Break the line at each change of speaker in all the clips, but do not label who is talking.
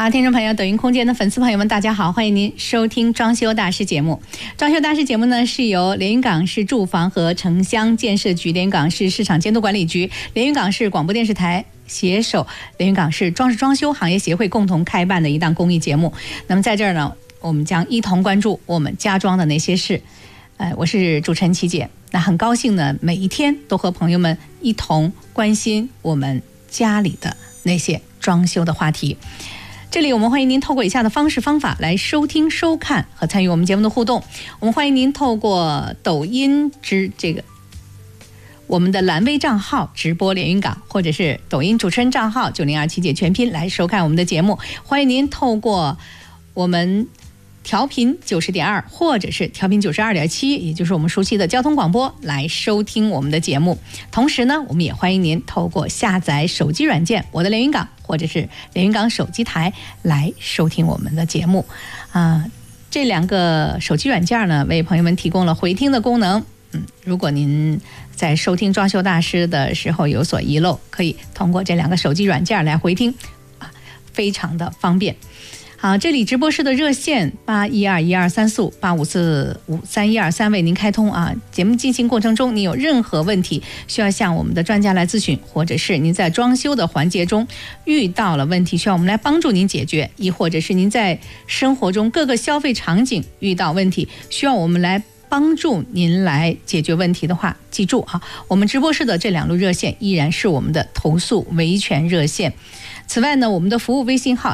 好，听众朋友，抖音空间的粉丝朋友们，大家好，欢迎您收听装修大师节目。装修大师节目呢，是由连云港市住房和城乡建设局、连云港市市场监督管理局、连云港市广播电视台携手连云港市装饰装修行业协会共同开办的一档公益节目。那么在这儿呢，我们将一同关注我们家装的那些事。我是主持人琪姐，那很高兴呢，每一天都和朋友们一同关心我们家里的那些装修的话题。这里我们欢迎您透过以下的方式方法来收听、收看和参与我们节目的互动。我们欢迎您透过抖音我们的蓝微账号直播连云港，或者是抖音主持人账号902琪姐全拼来收看我们的节目。欢迎您透过我们调频90.2或者是调频92.7，也就是我们熟悉的交通广播来收听我们的节目。同时呢，我们也欢迎您透过下载手机软件我的连云港或者是连云港手机台来收听我们的节目。这两个手机软件呢，为朋友们提供了回听的功能。如果您在收听装修大师的时候有所遗漏，可以通过这两个手机软件来回听，非常的方便。好，这里直播室的热线8121234585453123为您开通啊。节目进行过程中，您有任何问题需要向我们的专家来咨询，或者是您在装修的环节中遇到了问题需要我们来帮助您解决，亦或者是您在生活中各个消费场景遇到问题需要我们来帮助您来解决问题的话，记住啊，我们直播室的这两路热线依然是我们的投诉维权热线。此外呢，我们的服务微信号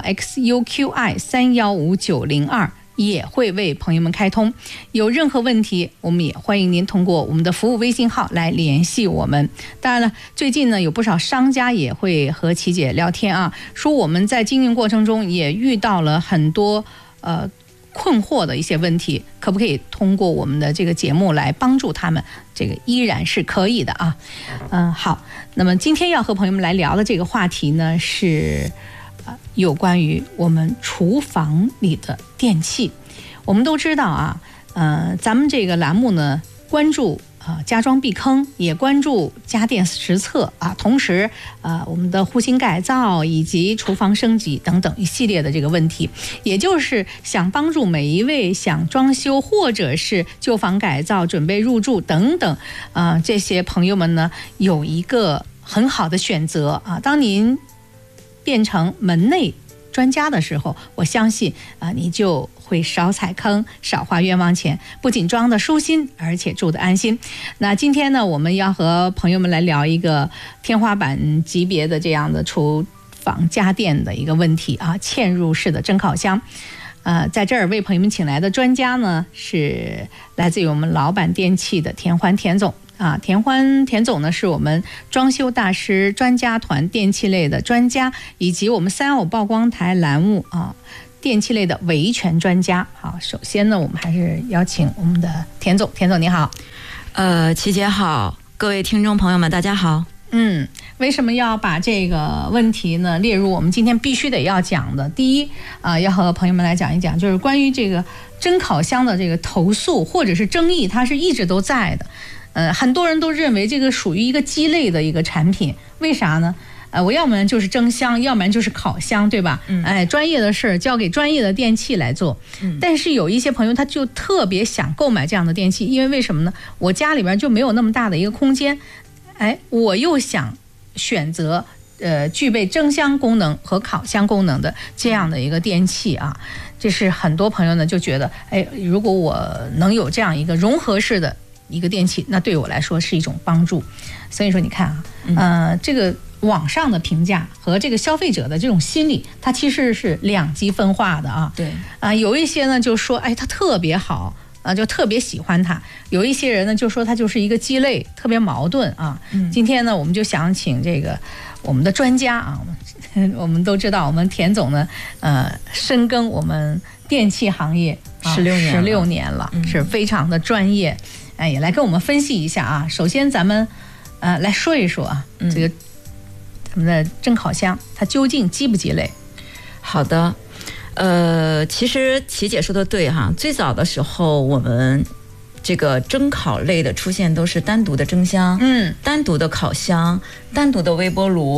xuqi315902也会为朋友们开通，有任何问题我们也欢迎您通过我们的服务微信号来联系我们。当然了，最近呢有不少商家也会和琪姐聊天啊，说我们在经营过程中也遇到了很多困惑的一些问题，可不可以通过我们的这个节目来帮助他们？这个依然是可以的啊。好，那么今天要和朋友们来聊的这个话题呢，是有关于我们厨房里的电器。我们都知道啊，咱们这个栏目呢，关注家装避坑，也关注家电实测啊，同时我们的户型改造以及厨房升级等等一系列的这个问题，也就是想帮助每一位想装修或者是旧房改造准备入住等等这些朋友们呢，有一个很好的选择啊。当您变成门内专家的时候，我相信你就会少踩坑，少花冤枉钱，不仅装的舒心，而且住得安心。那今天呢，我们要和朋友们来聊一个天花板级别的这样的厨房家电的一个问题啊，嵌入式的蒸烤箱。在这儿为朋友们请来的专家呢，是来自于我们老板电器的田欢田总。田总呢，是我们装修大师专家团电器类的专家，以及我们315曝光台栏目电器类的维权专家。好，首先呢，我们还是邀请我们的田总。田总你好。
琪姐好，各位听众朋友们大家好。
为什么要把这个问题呢列入我们今天必须得要讲的？第一要和朋友们来讲一讲，就是关于这个蒸烤箱的这个投诉或者是争议，它是一直都在的。很多人都认为这个属于一个鸡肋的一个产品，为啥呢？我要么就是蒸箱，要么就是烤箱，对吧？专业的事交给专业的电器来做。但是有一些朋友他就特别想购买这样的电器，因为什么呢？我家里边就没有那么大的一个空间，我又想选择具备蒸箱功能和烤箱功能的这样的一个电器啊。这是很多朋友呢就觉得，如果我能有这样一个融合式的一个电器，那对我来说是一种帮助。所以说你看这个网上的评价和这个消费者的这种心理，它其实是两极分化的啊。
对
有一些呢就说它特别好就特别喜欢它，有一些人呢就说它就是一个鸡肋，特别矛盾啊。今天呢我们就想请这个我们的专家啊，我们都知道我们田总呢深耕我们电器行业16年了，是非常的专业。也来跟我们分析一下啊。首先咱们来说一说这个咱们的蒸烤箱它究竟鸡不鸡肋？
好的，其实琪姐说的对哈，最早的时候我们这个蒸烤类的出现都是单独的蒸箱，单独的烤箱，单独的微波炉，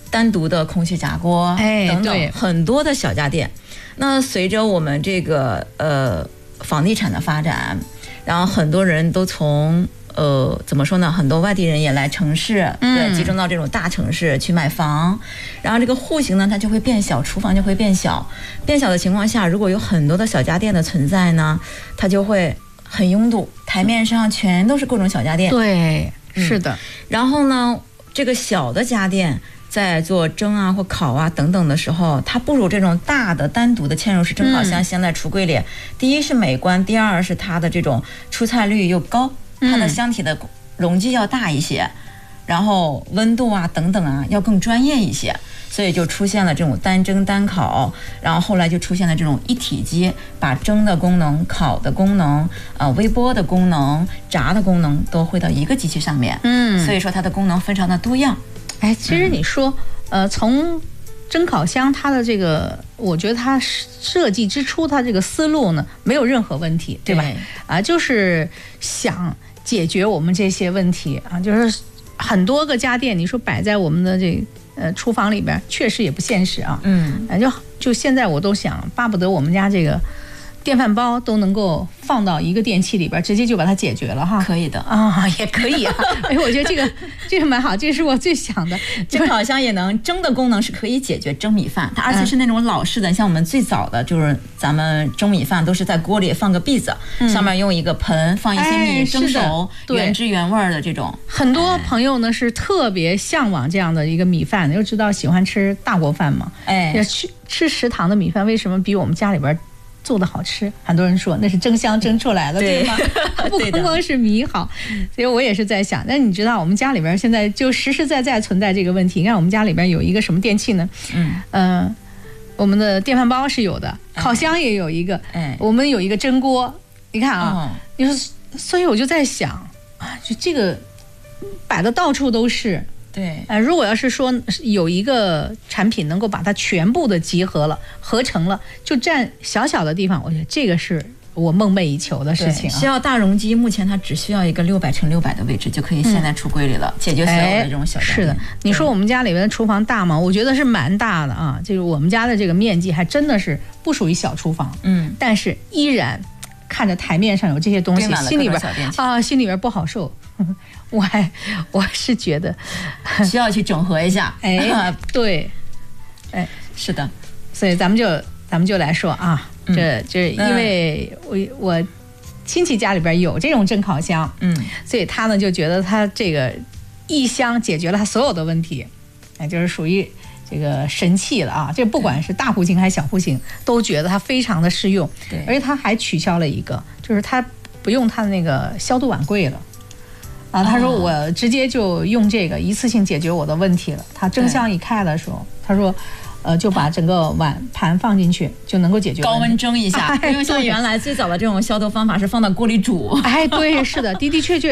单独的空气炸锅，等
对
等很多的小家电。那随着我们这个房地产的发展，然后很多人都从怎么说呢？很多外地人也来城市，对，集中到这种大城市去买房，然后这个户型呢，它就会变小，厨房就会变小。变小的情况下，如果有很多的小家电的存在呢，它就会很拥堵，台面上全都是各种小家电。
对，是的。
然后呢，这个小的家电在做蒸啊或烤啊等等的时候，它不如这种大的单独的嵌入式蒸烤箱镶在橱柜里。第一是美观，第二是它的这种出菜率又高。它的箱体的容积要大一些，然后温度啊等等啊要更专业一些，所以就出现了这种单蒸单烤，然后后来就出现了这种一体机，把蒸的功能、烤的功能、微波的功能、炸的功能都汇到一个机器上面。所以说它的功能非常的多样。
哎，其实你说，从蒸烤箱它的这个，我觉得它设计之初它这个思路呢没有任何问题，对吧？就是想解决我们这些问题啊，就是很多个家电，你说摆在我们的这厨房里边，确实也不现实啊。就现在我都想巴不得我们家这个电饭煲都能够放到一个电器里边，直接就把它解决了哈。
可以的
啊，也可以啊。哎，我觉得这个蛮好，这是我最想的。
蒸烤箱也能蒸的功能是可以解决蒸米饭，它而且是那种老式的，像我们最早的就是咱们蒸米饭都是在锅里放个篦子，上面用一个盆放一些米蒸熟，原汁原味的这种。
很多朋友呢是特别向往这样的一个米饭，又知道喜欢吃大锅饭嘛，吃食堂的米饭为什么比我们家里边做的好吃？很多人说那是蒸箱蒸出来的，对吗？不光光是米好，所以我也是在想，但你知道我们家里边现在就实实在在存在这个问题。你看我们家里边有一个什么电器呢？我们的电饭煲是有的，烤箱也有一个，我们有一个蒸锅。你看啊，你说，所以我就在想啊，就这个摆的到处都是。
对，
如果要是说有一个产品能够把它全部的集合了、合成了，就占小小的地方，我觉得这个是我梦寐以求的事情。
需要大容积，目前它只需要一个600×600的位置就可以现在橱柜里了，解决所有的这种小家电。
是的，你说我们家里面的厨房大吗？我觉得是蛮大的啊，就是我们家的这个面积还真的是不属于小厨房。但是依然看着台面上有这些东西，心里边不好受。我是觉得
需要去整合一下。
对，
是的，
所以咱们就来说啊，这因为我亲戚家里边有这种蒸烤箱，所以他呢就觉得他这个一箱解决了他所有的问题，就是属于这个神器了啊！这不管是大户型还是小户型，都觉得它非常的适用。对，而且他还取消了一个，就是他不用他的那个消毒碗柜了。他说我直接就用这个一次性解决我的问题了。他蒸箱一开的时候，他说，就把整个碗盘放进去就能够解决
高温蒸一下，不用像原来最早的这种消毒方法是放到锅里煮。
对，是的，的确确